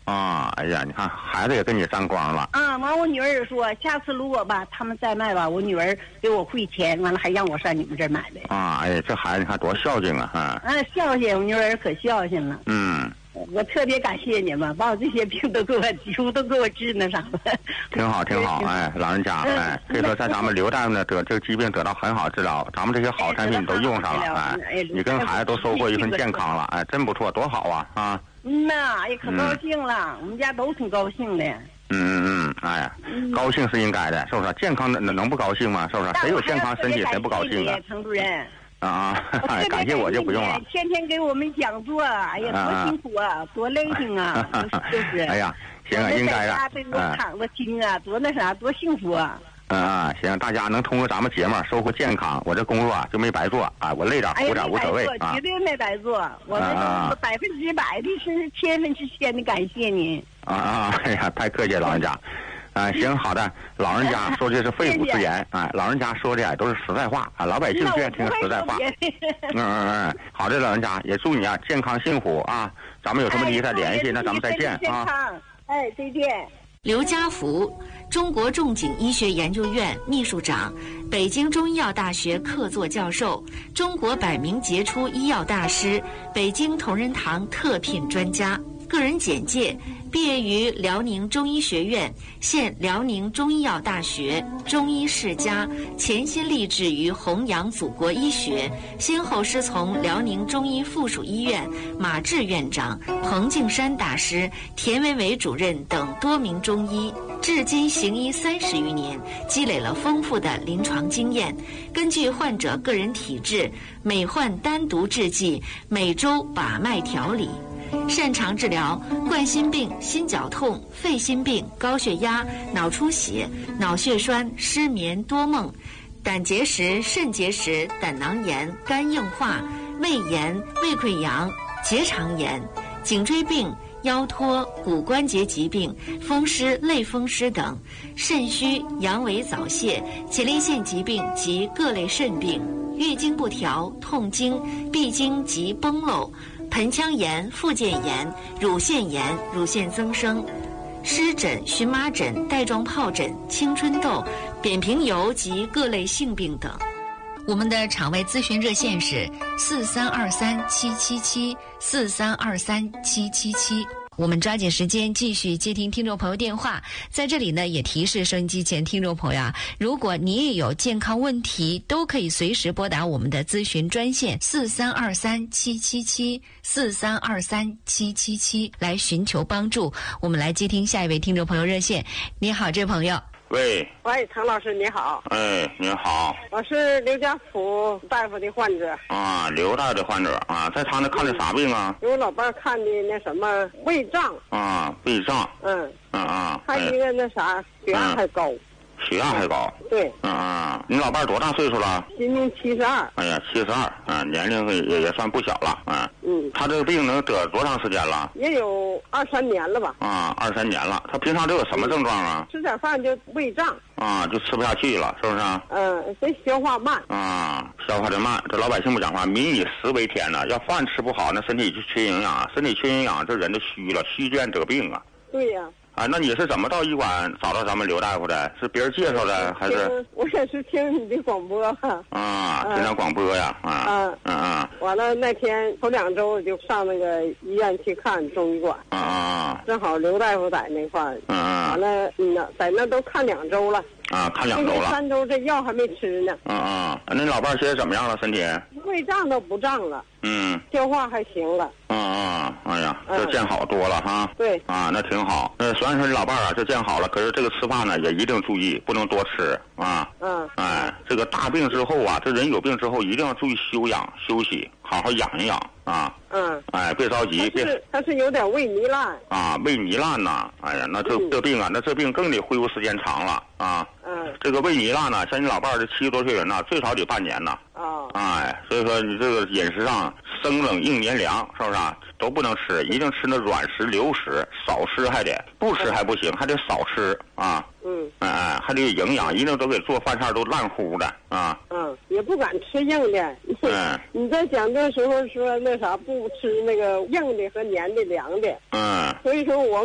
啊，哎呀，你看孩子也跟你沾光了。 啊，完我女儿也说，下次如果吧他们再卖吧，我女儿给我汇钱，完了还让我上你们这儿买的。 啊，哎，这孩子你看多孝敬啊！ 孝敬，我女儿可孝敬了。 嗯， 我特别感谢你们，把我这些病都给我几乎都给我治那啥了。 挺好，挺好，哎，老人家，哎，可以说在咱们刘大夫呢得这个疾病得到很好治疗，咱们这些好产品都用上了，哎，你跟孩子都收获一份健康了，哎，真不错，多好啊啊！ 哎呀，可高兴了，我们家都挺高兴的。 哎呀，高兴是应该的，是不是？健康能不高兴吗？是不是？谁有健康身体谁不高兴啊？ 程主任。 感谢我就不用了。 天天给我们讲座，哎呀，多辛苦啊，多累挺啊，就是。 哎呀，行啊，应该的。 被我躺着听啊，多那啥，多幸福啊。 行，大家能通过咱们节目收获健康，我这工作就没白做啊，我累点苦点无所谓啊。 绝对没白做，我们100%的是1000%的感谢您。 哎呀，太客气了，老人家。行，好的，老人家说的是肺腑之言，老人家说的都是实在话啊，老百姓就爱听实在话。好的，老人家也祝你啊健康幸福啊，咱们有什么题再联系，那咱们再见啊。 再见。 刘家福，中国仲景医学研究院秘书长，北京中医药大学客座教授，中国100名杰出医药大师，北京同仁堂特聘专家。个人简介：毕业于辽宁中医学院，现辽宁中医药大学中医世家，潜心立志于弘扬祖国医学，先后师从辽宁中医附属医院马志院长、彭敬山大师、田维伟主任等多名中医，至今行医30余年，积累了丰富的临床经验。根据患者个人体质，每患单独制剂，每周把脉调理。擅长治疗冠心病、心绞痛、肺心病、高血压、脑出血、脑血栓、失眠、多梦、胆结石、肾结石、胆囊炎、肝硬化、胃炎、胃溃疡、结肠炎、颈椎病、腰托、骨关节疾病、风湿、类风湿等，肾虚、阳痿早泄、前列腺疾病及各类肾病，月经不调、痛经、闭经及崩漏、盆腔炎、附件炎、乳腺炎、乳腺增生、湿疹、荨麻疹、带状疱疹、青春痘、扁平疣及各类性病等。我们的场外咨询热线是43237774323777。我们抓紧时间继续接听听众朋友电话。在这里呢，也提示收音机前听众朋友啊，如果你也有健康问题，都可以随时拨打我们的咨询专线43237774323777来寻求帮助。我们来接听下一位听众朋友热线。你好，这位朋友。 喂， 常老师你好。 你好， 我是刘家福大夫的患者。 刘大夫的患者啊，在他那看的啥病啊？ 给我老伴看的那什么胃胀。 胃胀。 还一个那啥血压还高。 血压还高。 对。 你老伴多大岁数了？ 今年72。 哎呀，72，年龄也算不小了。他这个病能得多长时间了？ 也有2-3年了吧。 23年了。他平常都有什么症状啊？ 吃点饭就胃胀。 就吃不下去了，是不是？ 这消化慢。 消化的慢。这老百姓不讲话，民以食为天呐。要饭吃不好，那身体就缺营养，身体缺营养，这人就虚了，虚见得病啊。 对呀。 那你是怎么到医馆找到咱们刘大夫的？是别人介绍的还是？ 我也是听你的广播。听咱广播呀。 完了那天头2周我就上那个医院去看中医馆。正好刘大夫在那块儿。完了，在那都看2周了。 看2周了。 3周这药还没吃呢。 那你老伴现在怎么样了？身体？ 胃胀都不胀了。消化还行了。 哎呀，这见好多了哈。 对。 那挺好。虽然说你老伴这见好了，可是这个吃饭呢也一定注意，不能多吃啊。这个大病之后啊，这人有病之后一定要注意休养休息，好好养一养啊。别着急， 他是有点胃糜烂。 胃糜烂呐，哎呀，那这病啊，那这病更得恢复时间长了啊。这个胃糜烂呢，像你老伴这70多岁人呢，最少得半年呢。所以说你这个饮食上生冷硬黏凉，是不是啊？都不能吃，一定吃那软食流食，少吃还得，不吃还不行，还得少吃啊。还得有营养，一定都给做饭菜都烂乎的啊。 也不敢吃硬的。你在讲的时候说那啥不吃那个硬的和黏的凉的。所以说我